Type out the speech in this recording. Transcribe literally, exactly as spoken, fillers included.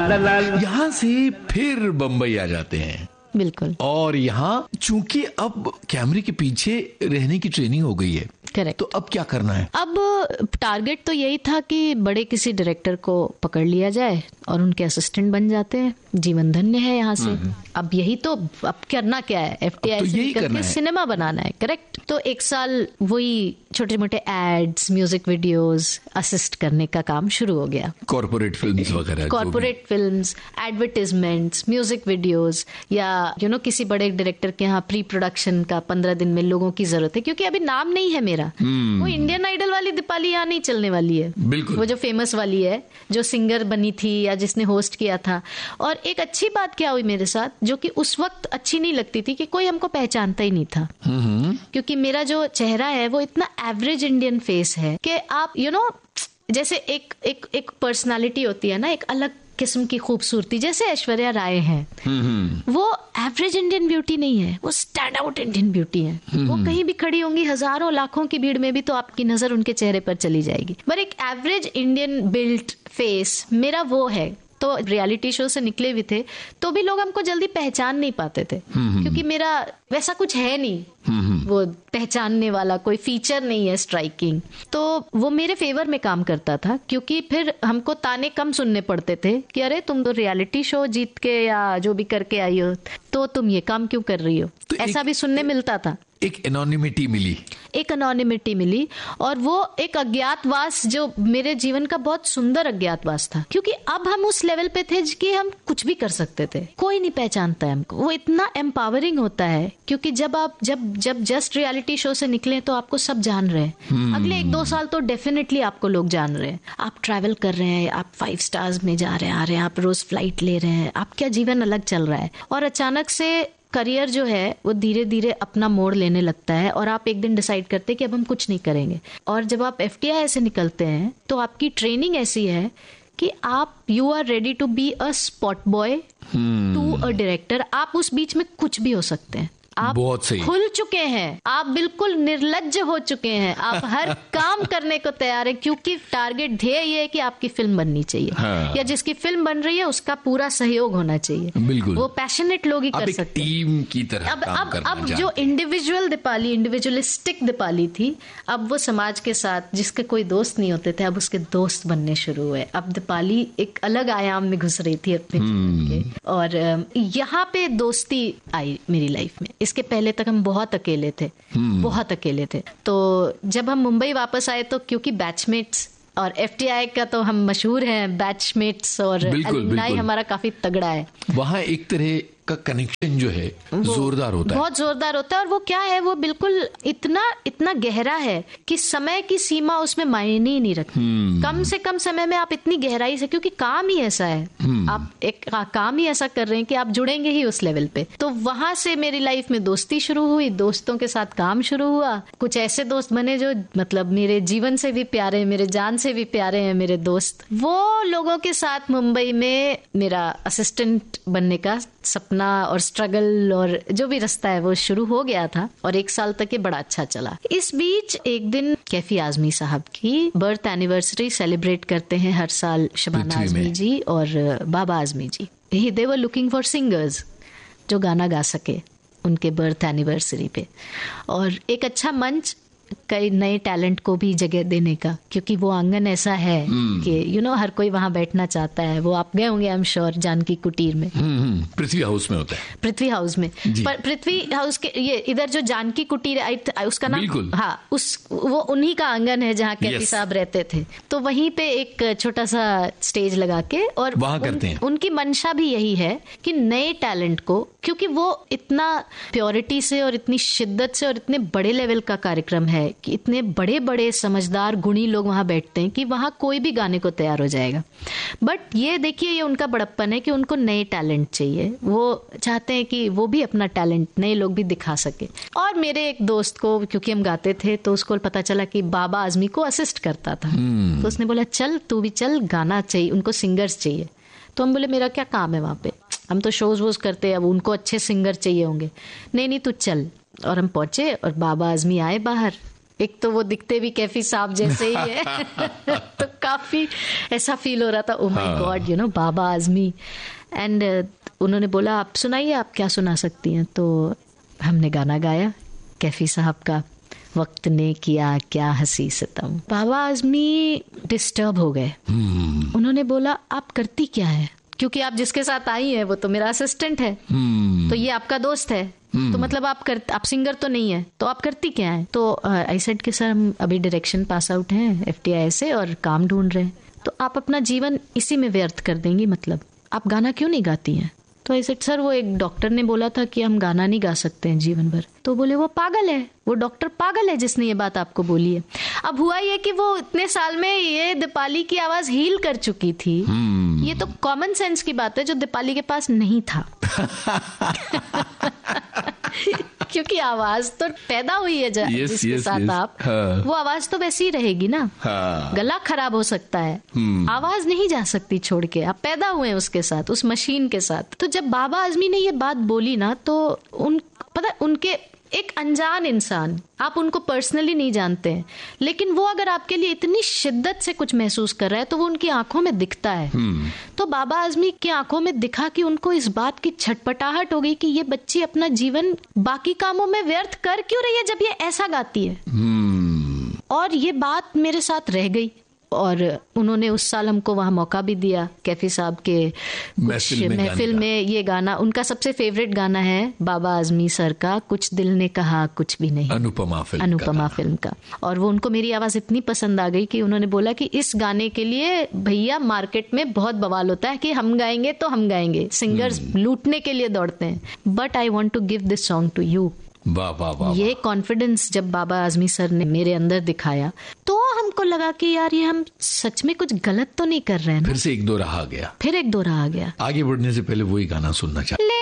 दलाल। यहाँ से फिर बम्बई आ जाते हैं। बिल्कुल। और यहाँ चूंकि अब कैमरे के पीछे रहने की ट्रेनिंग हो गई है, करेक्ट, तो अब क्या करना है? अब टारगेट तो यही था कि बड़े किसी डायरेक्टर को पकड़ लिया जाए और उनके असिस्टेंट बन जाते हैं, जीवन धन्य है यहाँ से। अब यही तो, अब करना क्या है, एफटीआई से निकल के सिनेमा बनाना है। करेक्ट। तो एक साल वही छोटे मोटे एड्स, म्यूजिक वीडियोस असिस्ट करने का काम शुरू हो गया। कॉर्पोरेट फिल्म्स वगैरह, corporate films, advertisements, music videos, या यू नो किसी बड़े डायरेक्टर के यहाँ प्री प्रोडक्शन का पंद्रह दिन में लोगों की जरूरत है, क्योंकि अभी नाम नहीं है मेरा। वो इंडियन आइडल वाली दीपाली यहाँ नहीं चलने वाली है। बिल्कुल। वो जो फेमस वाली है, जो सिंगर बनी थी या जिसने होस्ट किया था। और एक अच्छी बात क्या हुई मेरे साथ, जो कि उस वक्त अच्छी नहीं लगती थी, कि कोई हमको पहचानता ही नहीं था। क्योंकि मेरा जो चेहरा है वो इतना एवरेज इंडियन फेस है कि आप यू you नो know, जैसे एक एक एक पर्सनालिटी होती है ना, एक अलग किस्म की खूबसूरती, जैसे ऐश्वर्या राय है, वो एवरेज इंडियन ब्यूटी नहीं है, वो स्टैंड आउट इंडियन ब्यूटी है। वो कहीं भी खड़ी होंगी हजारों लाखों की भीड़ में भी, तो आपकी नजर उनके चेहरे पर चली जाएगी। पर एक एवरेज इंडियन बिल्ट फेस मेरा वो है। तो रियलिटी शो से निकले भी थे तो भी लोग हमको जल्दी पहचान नहीं पाते थे, क्योंकि मेरा वैसा कुछ है नहीं, वो पहचानने वाला कोई फीचर नहीं है स्ट्राइकिंग। तो वो मेरे फेवर में काम करता था, क्योंकि फिर हमको ताने कम सुनने पड़ते थे कि अरे तुम तो रियलिटी शो जीत के या जो भी करके आई हो, तो तुम ये काम क्यों कर रही हो, तो ऐसा भी सुनने मिलता था। एक एनोनिमिटी मिली एक एनोनिमिटी मिली और वो एक अज्ञातवास, जो मेरे जीवन का बहुत सुंदर अज्ञातवास था, क्योंकि अब हम उस लेवल पे थे कि हम कुछ भी कर सकते थे, कोई नहीं पहचानता है हमको। वो इतना एम्पावरिंग होता है, क्योंकि जब आप जब जब जस्ट रियलिटी शो से निकले तो आपको सब जान रहे हैं। अगले एक दो साल तो डेफिनेटली आपको लोग जान रहे हैं। आप ट्रैवल कर रहे हैं, आप फाइव स्टार्स में जा रहे हैं, आ रहे हैं, आप रोज फ्लाइट ले रहे हैं, आपका जीवन अलग चल रहा है। और अचानक से करियर जो है वो धीरे धीरे अपना मोड़ लेने लगता है, और आप एक दिन डिसाइड करते हैं कि अब हम कुछ नहीं करेंगे। और जब आप एफटीआई से निकलते हैं तो आपकी ट्रेनिंग ऐसी है कि आप you are ready to be a spot boy to a director. आप उस बीच में कुछ भी हो सकते हैं। आप बहुत सही खुल चुके हैं, आप बिल्कुल निर्लज्ज हो चुके हैं, आप हर काम करने को तैयार हैं, क्योंकि टारगेट ध्येय ये है कि आपकी फिल्म बननी चाहिए। हाँ। या जिसकी फिल्म बन रही है उसका पूरा सहयोग होना चाहिए। बिल्कुल। वो पैशनेट लोग ही कर सकते हैं, टीम की तरह अब काम अब अब जो इंडिविजुअल दीपाली, इंडिविजुअलिस्टिक दीपाली थी, अब वो समाज के साथ जिसके कोई दोस्त नहीं होते थे, अब उसके दोस्त बनने शुरू हुए। अब दीपाली एक अलग आयाम में घुस रही थी अपने जीवन के, और यहाँ पे दोस्ती आई मेरी लाइफ में। इसके पहले तक हम बहुत अकेले थे, बहुत अकेले थे। तो जब हम मुंबई वापस आए तो क्योंकि बैचमेट्स, और एफटीआई का तो हम मशहूर हैं बैचमेट्स, और अलुमनाई हमारा काफी तगड़ा है। वहाँ एक तरह का कनेक्शन जो है जोरदार होता है, बहुत जोरदार होता है। और वो क्या है, वो बिल्कुल इतना इतना गहरा है कि समय की सीमा उसमें मायने ही नहीं रखती। कम से कम समय में आप इतनी गहराई से, क्योंकि काम ही ऐसा है, आप एक काम ही ऐसा कर रहे हैं कि आप जुड़ेंगे ही उस लेवल पे। तो वहां से मेरी लाइफ में दोस्ती शुरू हुई, दोस्तों के साथ काम शुरू हुआ। कुछ ऐसे दोस्त बने जो मतलब मेरे जीवन से भी प्यारे, मेरे जान से भी प्यारे हैं मेरे दोस्त। वो लोगों के साथ मुंबई में मेरा असिस्टेंट बनने का सपना और स्ट्रगल और जो भी रास्ता है वो शुरू हो गया था, और एक साल तक ये बड़ा अच्छा चला। इस बीच एक दिन कैफी आजमी साहब की बर्थ एनिवर्सरी सेलिब्रेट करते हैं हर साल शबाना आजमी जी और बाबा आजमी जी। दे वर लुकिंग फॉर सिंगर्स जो गाना गा सके उनके बर्थ एनिवर्सरी पे, और एक अच्छा मंच कई नए टैलेंट को भी जगह देने का, क्योंकि वो आंगन ऐसा है कि यू नो हर कोई वहां बैठना चाहता है। वो आप गए होंगे आई एम श्योर, जानकी कुटीर में, पृथ्वी हाउस में होता है, पृथ्वी हाउस में। पर पृथ्वी हाउस के ये इधर जो जानकी कुटीर है उसका नाम, हाँ, उस वो उन्हीं का आंगन है जहाँ कैफी साहब रहते थे। तो वहीं पे एक छोटा सा स्टेज लगा के, और वहां करते हैं। उनकी मंशा भी यही है कि नए टैलेंट को, क्योंकि वो इतना प्योरिटी से और इतनी शिद्दत से और इतने बड़े लेवल का कार्यक्रम है कि इतने बड़े बड़े समझदार गुणी लोग वहां बैठते हैं कि वहां कोई भी गाने को तैयार हो जाएगा। बट ये देखिए, ये उनका बड़प्पन है कि उनको नए टैलेंट चाहिए। वो चाहते हैं कि वो भी अपना टैलेंट नए लोग भी दिखा सके। और मेरे एक दोस्त को, क्योंकि हम गाते थे, तो उसको पता चला कि बाबा आजमी को असिस्ट करता था, तो उसने बोला चल तू भी चल, गाना चाहिए, उनको सिंगर्स चाहिए। तो हम बोले मेरा क्या काम है वहां पे, हम तो शोज वोज करते हैं, अब उनको अच्छे सिंगर चाहिए होंगे। नहीं नहीं तू चल। और हम पहुंचे और बाबा आजमी आए बाहर, एक तो वो दिखते भी कैफी साहब जैसे ही है तो काफी ऐसा फील हो रहा था, oh my God you know Baba Azmi. And उन्होंने बोला आप सुनाइए, आप क्या सुना सकती हैं। तो हमने गाना गाया कैफी साहब का, वक्त ने किया क्या हंसी सितम। बाबा आजमी डिस्टर्ब हो गए। hmm. उन्होंने बोला आप करती क्या है, क्योंकि आप जिसके साथ आई हैं वो तो मेरा असिस्टेंट है, hmm. तो ये आपका दोस्त है, hmm. तो मतलब आप कर आप सिंगर तो नहीं है, तो आप करती क्या है। तो आई सेड कि सर हम अभी डायरेक्शन पास आउट हैं एफ टी आई से और काम ढूंढ रहे हैं, तो आप अपना जीवन इसी में व्यर्थ कर देंगी, मतलब आप गाना क्यों नहीं गाती हैं। तो ऐसे सर वो एक डॉक्टर ने बोला था कि हम गाना नहीं गा सकते हैं जीवन भर। तो बोले वो पागल है, वो डॉक्टर पागल है जिसने ये बात आपको बोली है। अब हुआ ये कि वो इतने साल में ये दीपाली की आवाज हील कर चुकी थी। hmm. ये तो कॉमन सेंस की बात है जो दीपाली के पास नहीं था क्योंकि आवाज तो पैदा हुई है yes, जिसके yes, साथ yes. आप हाँ. वो आवाज तो वैसी ही रहेगी ना। हाँ. गला खराब हो सकता है, hmm. आवाज नहीं जा सकती छोड़ के, आप पैदा हुए हैं उसके साथ, उस मशीन के साथ। तो जब बाबा आजमी ने ये बात बोली ना, तो उन पता उनके एक अनजान इंसान, आप उनको पर्सनली नहीं जानते हैं, लेकिन वो अगर आपके लिए इतनी शिद्दत से कुछ महसूस कर रहा है तो वो उनकी आंखों में दिखता है। hmm. तो बाबा आजमी की आंखों में दिखा कि उनको इस बात की छटपटाहट हो गई कि ये बच्ची अपना जीवन बाकी कामों में व्यर्थ कर क्यों रही है जब ये ऐसा गाती है। hmm. और ये बात मेरे साथ रह गई और उन्होंने उस साल हमको वहाँ मौका भी दिया कैफी साहब के महफिल में। ये गाना उनका सबसे फेवरेट गाना है बाबा आजमी सर का, कुछ दिल ने कहा कुछ भी नहीं, अनुपमा फिल्म अनुपमा का फिल्म का। और वो उनको मेरी आवाज इतनी पसंद आ गई कि उन्होंने बोला कि इस गाने के लिए भैया मार्केट में बहुत बवाल होता है कि हम गाएंगे तो हम गाएंगे, सिंगर्स लूटने के लिए दौड़ते हैं, but I want to give this song to you. वाह वाह वाह। ये कॉन्फिडेंस जब बाबा आजमी सर ने मेरे अंदर दिखाया तो हमको लगा कि यार ये हम सच में कुछ गलत तो नहीं कर रहे हैं। फिर से एक दो राह आ गया, फिर एक दो राह आ गया। आगे बढ़ने से पहले वही गाना सुनना चाहते।